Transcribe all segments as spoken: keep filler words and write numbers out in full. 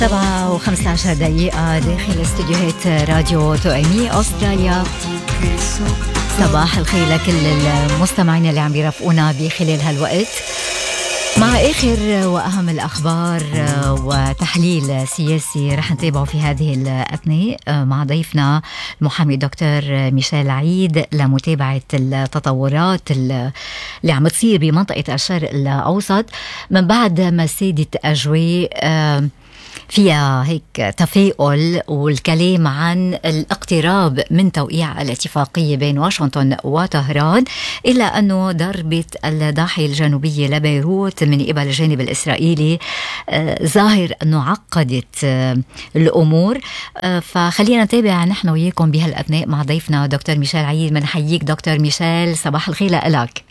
سبعة وخمسة عشر دقيقة داخل استديوهات راديو توأمي أستراليا. صباح الخير لكل المستمعين اللي عم بيرافقونا بخلال هالوقت مع آخر وأهم الأخبار وتحليل سياسي رح نتابعه في هذه الأثناء مع ضيفنا المحامي دكتور ميشيل عيد لمتابعة التطورات اللي عم تصير بمنطقة الشرق الأوسط من بعد ما سادت أجواء فيها هيك تفاؤل والكلام عن الاقتراب من توقيع الاتفاقية بين واشنطن وطهران، إلا أنه ضربة الضاحية الجنوبية لبيروت من قبل الجانب الإسرائيلي ظاهر أنه عقدت الأمور. فخلينا نتابع نحن وياكم بهالأثناء مع ضيفنا دكتور ميشيل عيد. منحييك دكتور ميشيل، صباح الخير لك.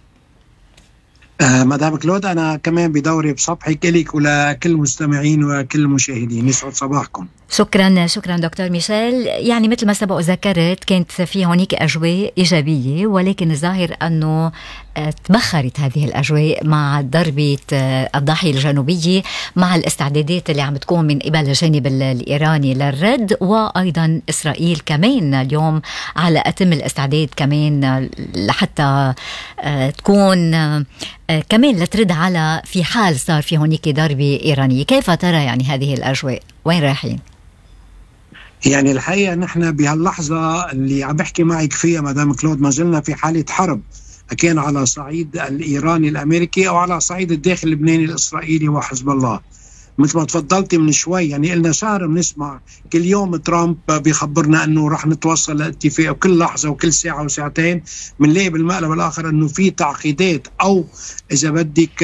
آه مدام كلود، أنا كمان بدوري بصبحك إليك ولكل المستمعين وكل المشاهدين، يسعد صباحكم. شكرا شكرا دكتور ميشيل. يعني مثل ما سبق ذكرت كانت في هونيك أجواء إيجابية، ولكن الظاهر أنه تبخرت هذه الأجواء مع ضربة الضاحية الجنوبية، مع الاستعدادات اللي عم تكون من قبل الجانب الإيراني للرد، وأيضا إسرائيل كمان اليوم على أتم الاستعداد كمان لحتى تكون كمان لترد على في حال صار في هونيك ضربة إيرانية. كيف ترى يعني هذه الأجواء؟ وين رايحين؟ يعني الحقيقة نحن بهاللحظة اللي عم بحكي معك فيها مدام كلود ما زلنا في حالة حرب، كان على صعيد الإيراني الأمريكي أو على صعيد الداخل اللبناني الإسرائيلي وحزب الله. مثل ما تفضلتي من شوي، يعني إلنا شهر بنسمع كل يوم ترامب بيخبرنا أنه رح نتوصل لاتفاق، وكل لحظة وكل ساعة وساعتين بنلاقي بالمقلب الآخر أنه في تعقيدات أو إذا بدك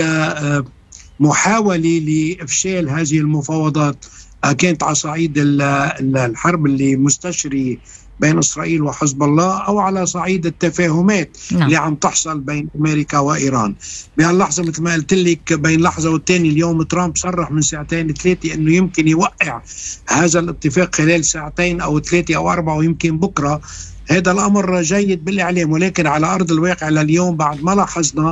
محاولة لإفشال هذه المفاوضات. كانت على صعيد الحرب اللي مستشري بين إسرائيل وحزب الله أو على صعيد التفاهمات نعم. اللي عم تحصل بين أمريكا وإيران. بهاللحظة مثل ما قلت لك بين لحظة والتاني اليوم ترامب صرح من ساعتين ثلاثة أنه يمكن يوقع هذا الاتفاق خلال ساعتين أو ثلاثة أو أربعة ويمكن بكرة. هذا الأمر جيد بالإعلام، ولكن على أرض الواقع لليوم بعد ما لاحظنا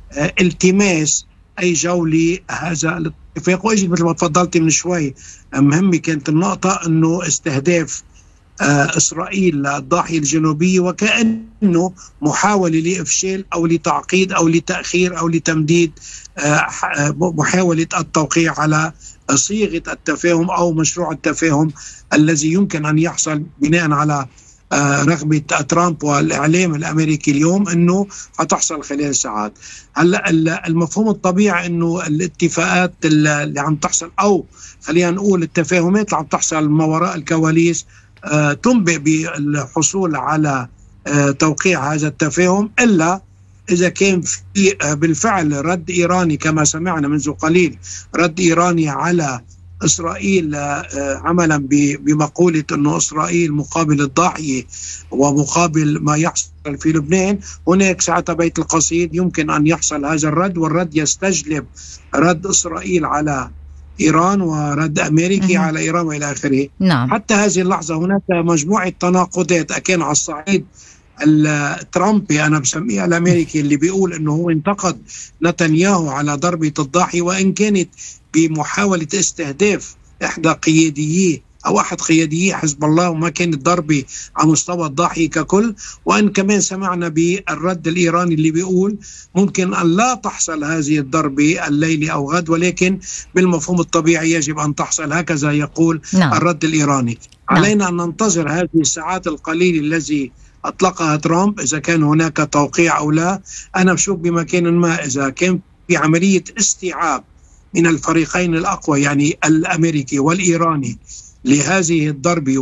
التماس أي جولة هذا الاتفاق. وإجت مثل ما تفضلتي من شوي مهمة كانت النقطة أنه استهداف آه إسرائيل للضاحية الجنوبية وكأنه محاولة لإفشال أو لتعقيد أو لتأخير أو لتمديد آه محاولة التوقيع على صيغة التفاهم أو مشروع التفاهم الذي يمكن أن يحصل بناء على آه رغبة ترامب والإعلام الأمريكي اليوم أنه هتحصل خلال ساعات. هلا المفهوم الطبيعي أنه الاتفاقات اللي عم تحصل أو خلينا نقول التفاهمات اللي عم تحصل ما وراء الكواليس آه تنبئ بالحصول على آه توقيع هذا التفاهم، إلا إذا كان في آه بالفعل رد إيراني كما سمعنا منذ قليل، رد إيراني على إسرائيل آه عملا بمقولة أنه إسرائيل مقابل الضاحية ومقابل ما يحصل في لبنان. هناك ساعة بيت القصيد يمكن أن يحصل هذا الرد، والرد يستجلب رد إسرائيل على إيران ورد أمريكي على إيران وإلى آخره. نعم. حتى هذه اللحظة هناك مجموعة تناقضات، أكان على الصعيد الترامبي أنا بسميه الأمريكي اللي بيقول أنه هو انتقد نتنياهو على ضربة الضاحية، وإن كانت بمحاولة استهداف إحدى قيادييه أو أحد قياديي حزب الله، وما كانت ضربة على مستوى الضاحية ككل. وأن كمان سمعنا بالرد الإيراني اللي بيقول ممكن أن لا تحصل هذه الضربة الليلة أو غد، ولكن بالمفهوم الطبيعي يجب أن تحصل، هكذا يقول نعم. الرد الإيراني نعم. علينا أن ننتظر هذه الساعات القليلة الذي أطلقها ترامب إذا كان هناك توقيع أو لا. أنا بشوف بمكان ما إذا كان في عملية استيعاب من الفريقين الأقوى يعني الأمريكي والإيراني لهذه الضربة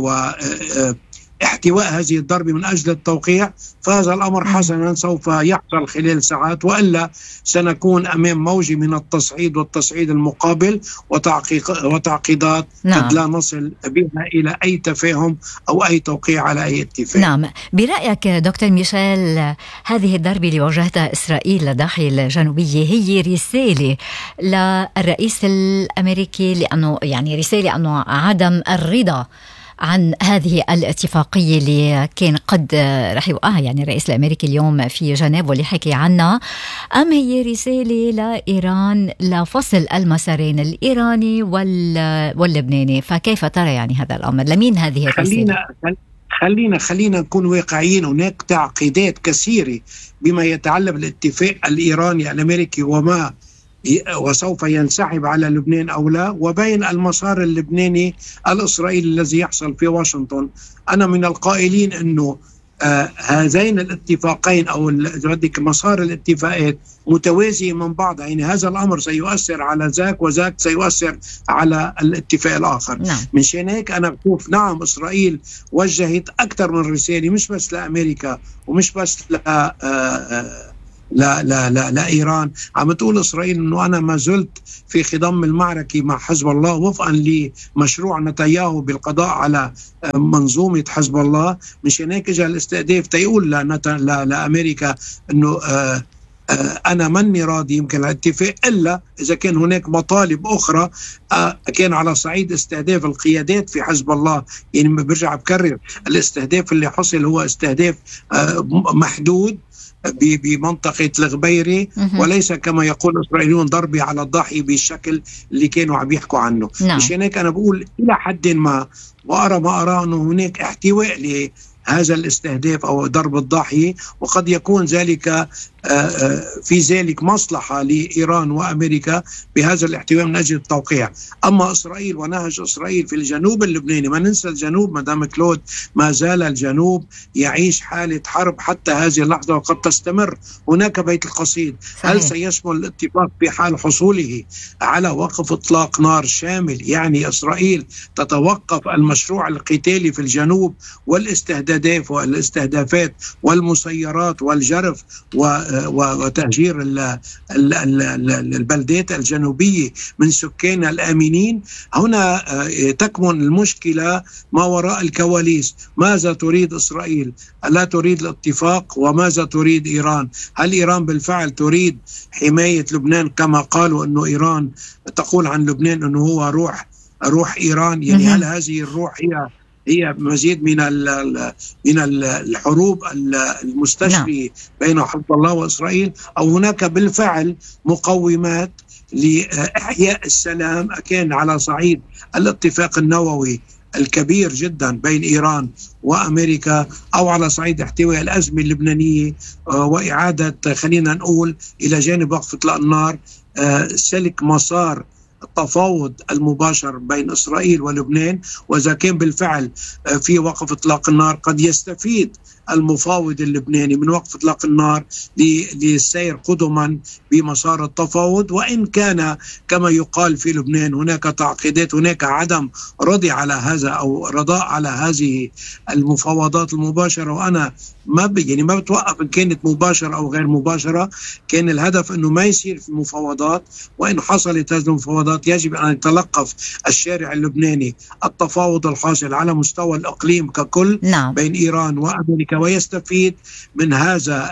واحتواء هذه الضربة من أجل التوقيع، فهذا الأمر حسنا سوف يحصل خلال ساعات، وإلا سنكون أمام موجة من التصعيد والتصعيد المقابل وتعقيدات نعم. قد لا نصل بها إلى أي تفاهم أو أي توقيع على أي اتفاق. نعم. برأيك دكتور ميشيل، هذه الضربة اللي واجهتها إسرائيل للضاحية الجنوبية هي رسالة للرئيس الأمريكي، لأنه يعني رسالة أنه عدم الرضا عن هذه الاتفاقية اللي كان قد رح يوقعها يعني الرئيس الأمريكي اليوم في جنيف واللي حكي عنها، أم هي رسالة لإيران لفصل المسارين الإيراني واللبناني؟ فكيف ترى يعني هذا الأمر؟ لمين هذه الرسالة؟ خلينا خلينا خلينا نكون واقعيين. هناك تعقيدات كثيرة بما يتعلق بالاتفاق الإيراني الأمريكي وما وسوف ينسحب على لبنان أو لا، وبين المسار اللبناني الإسرائيلي الذي يحصل في واشنطن. أنا من القائلين أنه آه هذين الاتفاقين أو مسار الاتفاقات متوازي من بعض، يعني هذا الأمر سيؤثر على ذاك وذاك سيؤثر على الاتفاق الآخر. نعم. من هيك أنا بشوف نعم إسرائيل وجهت أكثر من رسالة، مش بس لأمريكا ومش بس ل آه آه لا لا لا لا إيران. عم تقول إسرائيل إنه أنا ما زلت في خضم المعركة مع حزب الله وفقا لمشروع نتنياهو بالقضاء على منظومة حزب الله. مش هناك اجى الاستهداف تيقول لأمريكا إنه آه آه أنا مني راضي يمكن الاتفاق إلا إذا كان هناك مطالب أخرى. آه كان على صعيد استهداف القيادات في حزب الله، يعني برجع بكرر الاستهداف اللي حصل هو استهداف آه محدود بمنطقة الغبيري، وليس كما يقول الإسرائيليون ضربي على الضاحية بالشكل اللي كانوا عم يحكوا عنه. نعم. مش هناك أنا بقول إلى حد ما وأرى ما أرى أنه هناك احتواء لهذا الاستهداف أو ضرب الضاحية، وقد يكون ذلك في ذلك مصلحة لإيران وأمريكا بهذا الاحتواء من أجل التوقيع. أما إسرائيل ونهج إسرائيل في الجنوب اللبناني، ما ننسى الجنوب مدام كلود، ما زال الجنوب يعيش حالة حرب حتى هذه اللحظة وقد تستمر. هناك بيت القصيد. صحيح. هل سيشمل الاتفاق في حال حصوله على وقف إطلاق نار شامل، يعني إسرائيل تتوقف المشروع القتالي في الجنوب والاستهدافات والاستهدافات والمسيرات والجرف و وتهجير البلدات الجنوبية من سكانها الآمنين؟ هنا تكمن المشكلة ما وراء الكواليس. ماذا تريد إسرائيل؟ ألا تريد الاتفاق؟ وماذا تريد إيران؟ هل إيران بالفعل تريد حماية لبنان كما قالوا أنه إيران تقول عن لبنان أنه هو روح روح إيران؟ يعني هل هذه الروح هي هي مزيد من من الحروب المستشرية بين حزب الله وإسرائيل، أو هناك بالفعل مقومات لإحياء السلام كان على صعيد الاتفاق النووي الكبير جدا بين إيران وأمريكا، أو على صعيد احتواء الأزمة اللبنانية وإعادة خلينا نقول إلى جانب وقف إطلاق النار سلك مسار التفاوض المباشر بين إسرائيل ولبنان. وإذا كان بالفعل في وقف إطلاق النار قد يستفيد المفاوض اللبناني من وقف إطلاق النار للسير قدما بمسار التفاوض. وإن كان كما يقال في لبنان هناك تعقيدات، هناك عدم رضي على هذا أو رضاء على هذه المفاوضات المباشرة. وأنا ما ب... يعني ما بتوقف إن كانت مباشرة أو غير مباشرة. كان الهدف أنه ما يصير في مفاوضات، وإن حصلت هذه المفاوضات يجب أن يتلقف الشارع اللبناني التفاوض الحاصل على مستوى الإقليم ككل. نعم. بين إيران وأمريكا، ويستفيد من هذا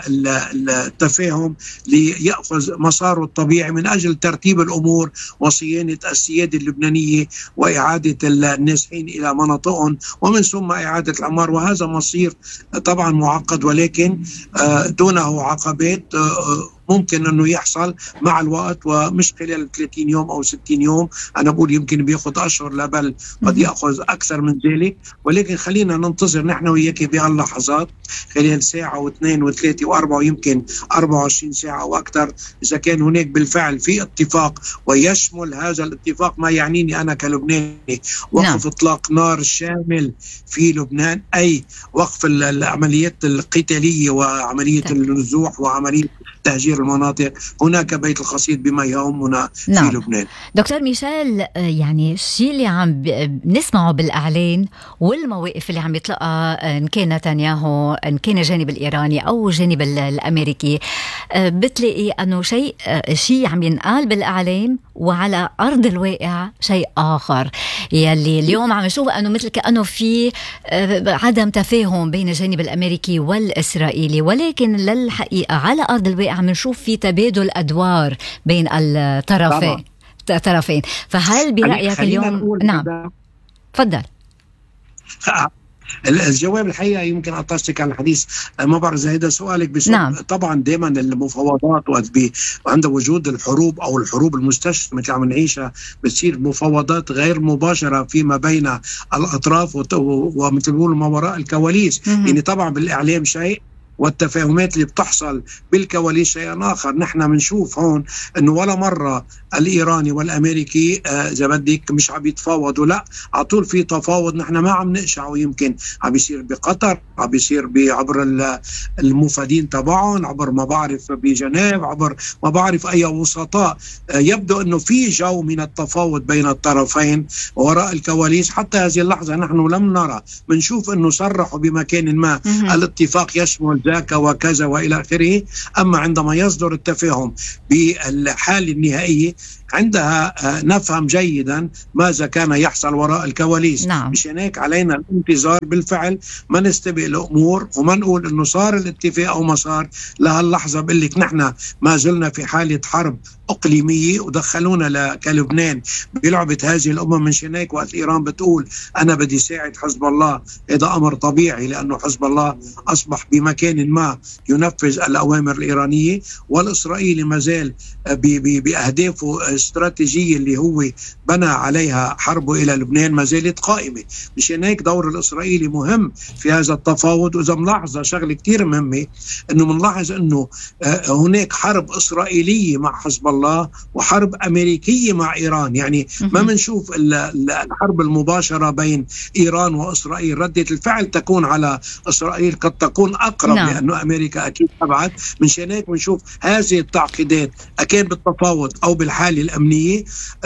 التفاهم ليأخذ مساره الطبيعي من أجل ترتيب الأمور وصيانة السيادة اللبنانية وإعادة النازحين إلى مناطقهم ومن ثم إعادة العمار. وهذا مصير طبعا معقد، ولكن دونه عقبات ممكن أنه يحصل مع الوقت، ومش خلال ثلاثين يوم أو ستين يوم. أنا بقول يمكن بيأخذ أشهر، لا بل قد يأخذ أكثر من ذلك. ولكن خلينا ننتظر نحن وياك بهاللحظات خلال ساعة واثنين وثلاثة وأربعة ويمكن أربعة وعشرين ساعة وأكثر، إذا كان هناك بالفعل في اتفاق ويشمل هذا الاتفاق ما يعنيني أنا كلبناني وقف نعم. إطلاق نار شامل في لبنان، أي وقف العمليات القتالية وعملية النزوح وعملية تهجير المناطق. هناك بيت القصيد بما يهمنا نعم. في لبنان. دكتور ميشيل، يعني الشيء اللي عم بنسمعه بالإعلان والمواقف اللي عم يطلقها إن كان نتنياهو إن كان الجانب الإيراني أو الجانب الأمريكي، بتلاقي أنه شيء شيء عم ينقال بالإعلام وعلى أرض الواقع شيء آخر. يلي اليوم عم نشوف أنه مثل كأنه في عدم تفاهم بين الجانب الأمريكي والإسرائيلي، ولكن للحقيقة على أرض الواقع عم نشوف في تبادل أدوار بين الطرفين طرفين. فهل برأيك اليوم؟ نعم، تفضل. الجواب الحقيقة يمكن أطلتك على الحديث، ما بعرف إذا هذا سؤالك بس نعم. طبعا دائما المفاوضات وعند وجود الحروب أو الحروب المستشرة مثل عم نعيشها بتصير مفاوضات غير مباشرة فيما بين الأطراف ومثل بيقولوا ما وراء الكواليس. يعني طبعا بالإعلام شيء والتفاهمات اللي بتحصل بالكواليس شيء آخر. نحن بنشوف هون أنه ولا مرة الإيراني والأمريكي إذا آه بدك مش عم يتفاوضوا، لا على طول في تفاوض. نحن ما عم نقشع، ويمكن عم يصير بقطر، عم يصير عبر المفادين تبعهم، عبر ما بعرف بجنيف، عبر ما بعرف أي وسطاء. آه يبدو أنه في جو من التفاوض بين الطرفين وراء الكواليس. حتى هذه اللحظة نحن لم نرى، بنشوف أنه صرحوا بمكان ما الاتفاق يشمل ذاك وكذا وإلى آخره. أما عندما يصدر التفاهم بالحالة النهائية عندها نفهم جيدا ماذا كان يحصل وراء الكواليس. نعم. مشان هيك علينا الانتظار بالفعل، ما نستبق الأمور وما نقول أنه صار الاتفاق أو ما صار. لهاللحظة بقول لك نحن ما زلنا في حالة حرب إقليمية، ودخلونا كلبنان بلعبة هذه الأمم. مشان هيك وقت إيران بتقول أنا بدي ساعد حزب الله، هذا أمر طبيعي، لأنه حزب الله أصبح بمكان ما ينفذ الأوامر الإيرانية، والإسرائيلي ما زال بأهدافه الاستراتيجية اللي هو بنى عليها حربه إلى لبنان ما زالت قائمة. مشان هيك دور الإسرائيلي مهم في هذا التفاوض. وإذا ملاحظة شغلة كتير مهمة، أنه منلاحظ أنه هناك حرب إسرائيلية مع حزب الله وحرب أمريكية مع إيران. يعني ما منشوف الحرب المباشرة بين إيران وإسرائيل. ردة الفعل تكون على إسرائيل قد تكون أقرب، نعم. لأنه أمريكا أكيد أبعد. مشان هيك بنشوف هذه التعقيدات أكيد بالتفاوض أو بالحالة الأمنية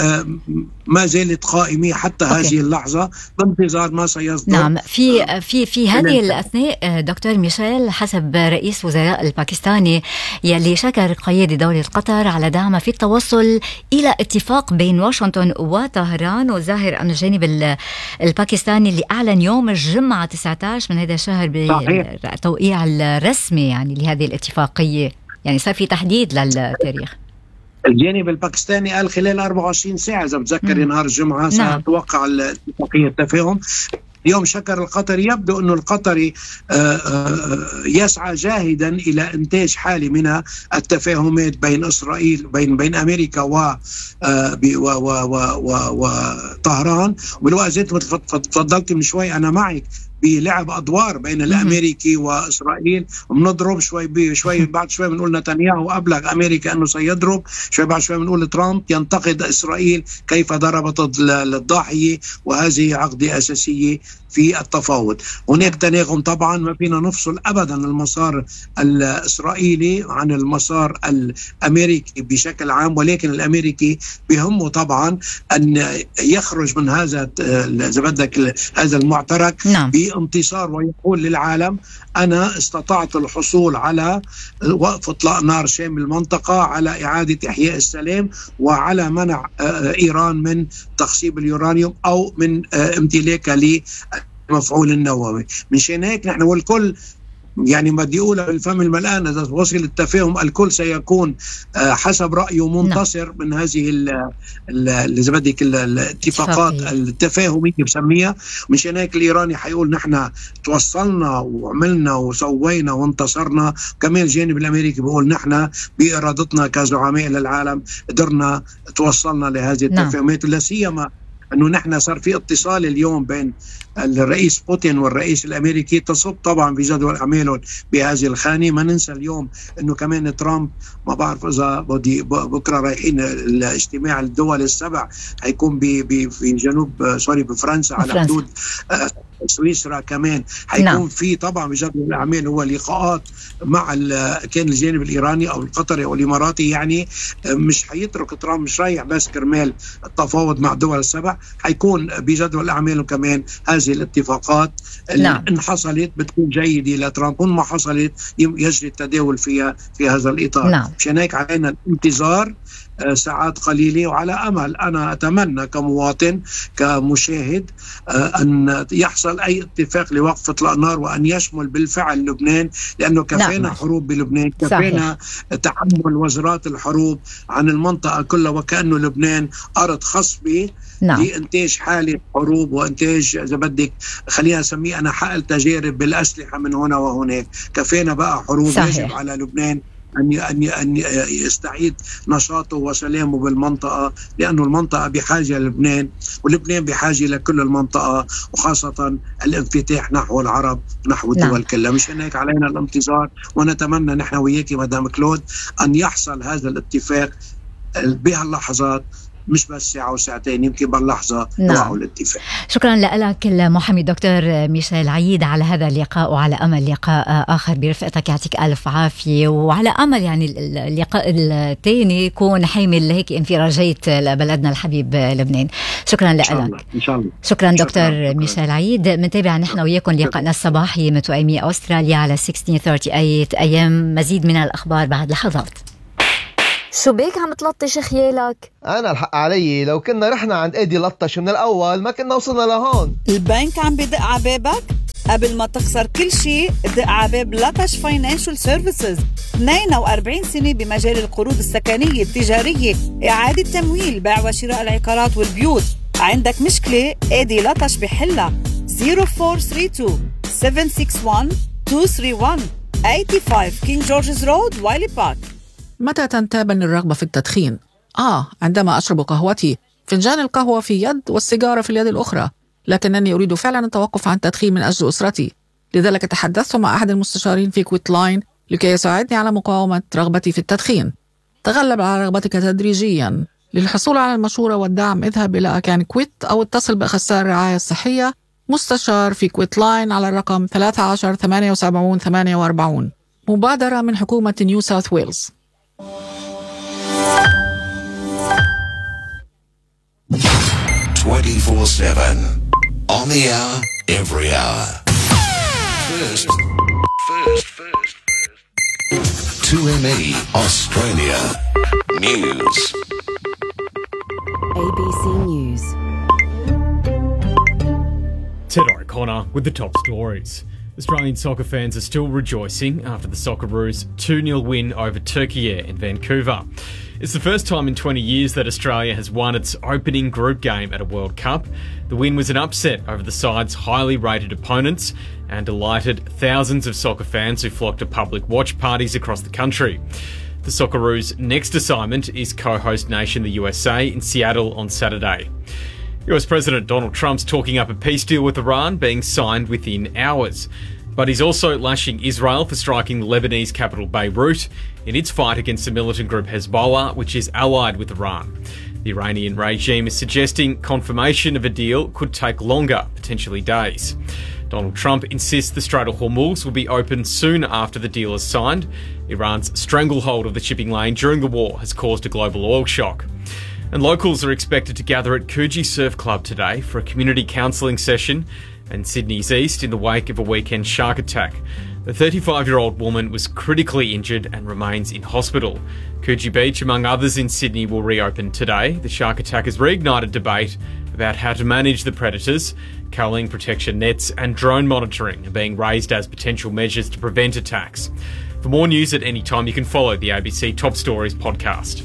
ما زالت قائمة حتى أوكي. هذه اللحظة بانتظار ما سيصدر. نعم. في في في هذه الأثناء دكتور ميشيل، حسب رئيس وزراء الباكستاني يلي شكر قيادة دولة قطر على دعمه في التوصل إلى اتفاق بين واشنطن وطهران، وظاهر أن الجانب الباكستاني اللي أعلن يوم الجمعة تسعة عشر من هذا الشهر بالتوقيع الرسمي يعني لهذه الاتفاقية، يعني صار في تحديد للتاريخ. الجانب الباكستاني قال خلال أربعة وعشرين ساعة إذا بتذكر نهار الجمعة سيتوقع الاتفاقية التفاهم. اليوم شكر القطري. يبدو أنه القطري يسعى جاهدا إلى إنتاج حالة من التفاهمات بين إسرائيل بين بين أمريكا و وطهران. وبالوقت زي ما تفضلت من شوي أنا معك بلعب أدوار بين الأمريكي وإسرائيل، وبنضرب شوي بشوي بعد شوي بنقول نتنياهو أبلغ أمريكا أنه سيضرب، شوي بعد شوي بنقول ترامب ينتقد إسرائيل كيف ضربت الضاحية، وهذه عقدة أساسية في التفاوض. هناك تناغم طبعا، ما فينا نفصل أبدا المسار الإسرائيلي عن المسار الأمريكي بشكل عام، ولكن الأمريكي بهمه طبعا أن يخرج من هذا إذا بدك هذا المعترك نعم. بانتصار، ويقول للعالم أنا استطعت الحصول على وقف إطلاق نار شامل المنطقة، على إعادة إحياء السلام، وعلى منع إيران من تخصيب اليورانيوم أو من امتلاكها للمفعول النووي. مشان هيك نحن والكل يعني ما بدي أقولها بالفم الملآن، إذا وصل التفاهم الكل سيكون حسب رأيه منتصر من هذه اللي زي بدك الاتفاقات التفاهمية بسميها. مشان هيك الإيراني حيقول نحن توصلنا وعملنا وسوينا وانتصرنا. كمان الجانب الأمريكي بيقول نحن بإرادتنا كزعماء للعالم قدرنا توصلنا لهذه التفاهمات. لا سيما أنه نحن صار في اتصال اليوم بين الرئيس بوتين والرئيس الأمريكي تصب طبعا في جدول أعمالهم بهذه الخانة. ما ننسى اليوم أنه كمان ترامب ما بعرف إذا بدي بكرة رايحين الاجتماع الدول السبع هيكون في جنوب سوري بفرنسا على حدود سويسرا. كمان حيكون نعم. في طبعا بجدول الأعمال هو لقاءات مع كان الجانب الإيراني أو القطري أو الإماراتي. يعني مش حيترك ترامب مش رايح بس كرمال التفاوض مع الدول السبع، حيكون بجدول الأعمال كمان هذه الاتفاقات نعم. إن حصلت بتكون جيدة لترامب، وإن ما حصلت يجري التداول فيها في هذا الإطار نعم. مشان هيك علينا الانتظار ساعات قليلة، وعلى أمل أنا أتمنى كمواطن كمشاهد أن يحصل أي اتفاق لوقف إطلاق النار وأن يشمل بالفعل لبنان، لأنه كفينا نعم. حروب بلبنان، كفينا تحمل وزارات الحروب عن المنطقة كلها، وكأنه لبنان أرض خصبة نعم. لإنتاج حالة حروب وإنتاج إذا بدك خلينا نسميه أنا حقل تجارب بالأسلحة من هنا وهناك. كفينا بقى حروب. صحيح. يجب على لبنان أن أن يستعيد نشاطه وسلامه بالمنطقة، لأنه المنطقة بحاجة للبنان، ولبنان بحاجة لكل المنطقة، وخاصة الانفتاح نحو العرب نحو الدول نعم. كلها. مش هناك علينا الانتظار، ونتمنى نحن وياكي مدام كلود أن يحصل هذا الاتفاق بهاللحظات، مش بس ساعة وساعتين، يمكن باللحظة نعم. الاتفاق. شكرا لك المحامي دكتور ميشيل عيد على هذا اللقاء، وعلى أمل لقاء آخر برفقتك. يعطيك ألف عافية، وعلى أمل يعني اللقاء الثاني يكون حامل هيك انفراجية لبلدنا الحبيب لبنان. شكرا لك. إن شاء الله. شكرا دكتور شكرا. ميشيل عيد. منتابع نحن وياكم لقاءنا الصباحي من توأمي أستراليا على ستة عشر ثمانية وثلاثين أيام. مزيد من الأخبار بعد لحظات. شو بيك عم تلطش خيالك؟ أنا الحق علي، لو كنا رحنا عند إيدي لطش من الأول ما كنا وصلنا لهون. البنك عم بدق عبابك؟ قبل ما تخسر كل شيء دق عباب لطش فاينانشال سيرفيسز. اثنين وأربعين سنة بمجال القروض السكنية التجارية، إعادة تمويل، بيع وشراء العقارات والبيوت. عندك مشكلة؟ إيدي لطش بحلها. صفر أربعة ثلاثة اثنين سبعة ستة واحد اثنين ثلاثة واحد خمسة وثمانين كينج جورجز رود وايلي بارك. متى تنتابني الرغبة في التدخين؟ آه عندما أشرب قهوتي، فنجان القهوة في يد والسيجارة في اليد الأخرى، لكنني أريد فعلا التوقف عن التدخين من أجل أسرتي. لذلك تحدثت مع أحد المستشارين في كويت لاين لكي يساعدني على مقاومة رغبتي في التدخين. تغلب على رغبتك تدريجيا. للحصول على المشورة والدعم اذهب إلى أكان كويت أو اتصل بأخصائي الرعاية الصحية مستشار في كويت لاين على الرقم ثلاثة عشر ثمانية وسبعين ثمانية وأربعين. مبادرة من حكومة نيو ساوث ويلز. twenty-four seven on the hour, every hour. First, first, first, first. two M E Australia News. A B C News. Ted O'Connor with the top stories. Australian soccer fans are still rejoicing after the Socceroos two nil win over Turkey in Vancouver. It's the first time in twenty years that Australia has won its opening group game at a World Cup. The win was an upset over the side's highly rated opponents and delighted thousands of soccer fans who flocked to public watch parties across the country. The Socceroos' next assignment is co-host nation the U S A in Seattle on Saturday. U S President Donald Trump's talking up a peace deal with Iran being signed within hours. But he's also lashing Israel for striking the Lebanese capital Beirut in its fight against the militant group Hezbollah, which is allied with Iran. The Iranian regime is suggesting confirmation of a deal could take longer, potentially days. Donald Trump insists the Strait of Hormuz will be open soon after the deal is signed. Iran's stranglehold of the shipping lane during the war has caused a global oil shock. And locals are expected to gather at Coogee Surf Club today for a community counselling session in Sydney's east in the wake of a weekend shark attack. The thirty-five-year-old woman was critically injured and remains in hospital. Coogee Beach, among others in Sydney, will reopen today. The shark attack has reignited debate about how to manage the predators. Culling protection nets and drone monitoring are being raised as potential measures to prevent attacks. For more news at any time, you can follow the A B C Top Stories podcast.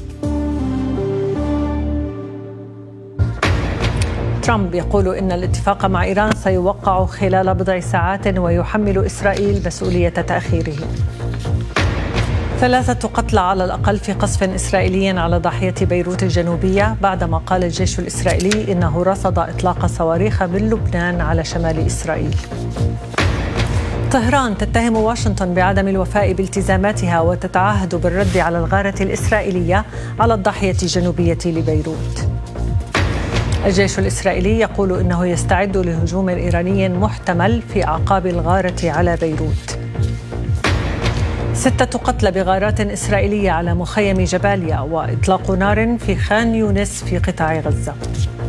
ترامب يقول إن الاتفاق مع إيران سيوقع خلال بضع ساعات ويحمل إسرائيل مسؤولية تأخيره. ثلاثة قتلى على الأقل في قصف إسرائيلي على ضاحية بيروت الجنوبية بعدما قال الجيش الإسرائيلي إنه رصد إطلاق صواريخ من لبنان على شمال إسرائيل. طهران تتهم واشنطن بعدم الوفاء بالتزاماتها وتتعهد بالرد على الغارة الإسرائيلية على الضاحية الجنوبية لبيروت. الجيش الإسرائيلي يقول إنه يستعد لهجوم إيراني محتمل في أعقاب الغارة على بيروت. ستة قتلى بغارات إسرائيلية على مخيم جباليا وإطلاق نار في خان يونس في قطاع غزة.